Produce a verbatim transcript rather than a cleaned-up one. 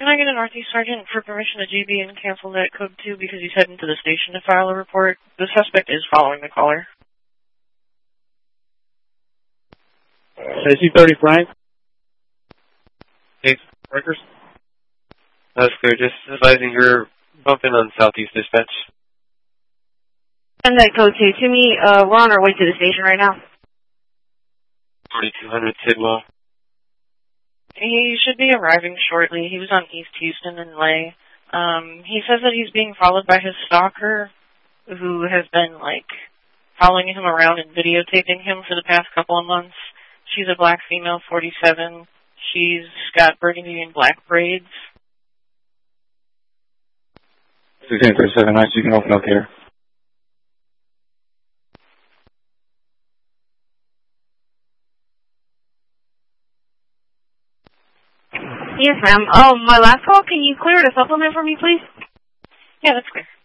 Can I get a Northeast Sergeant for permission to G B and cancel that code two because he's heading to the station to file a report? The suspect is following the caller. S C thirty Frank. Hey, Rikers. That's clear. Just advising you're bumping on Southeast Dispatch. Send that code two to me. Uh, we're on our way to the station right now. forty-two hundred Sidwell. He should be arriving shortly. He was on East Houston and Lay. Um, he says that he's being followed by his stalker, who has been, like, following him around and videotaping him for the past couple of months. She's a black female, forty-seven. She's got burgundy and black braids. sixteen thirty-seven, nice. You can open up here. Yes, ma'am. Oh, my last call, can you clear the supplement for me, please? Yeah, that's clear.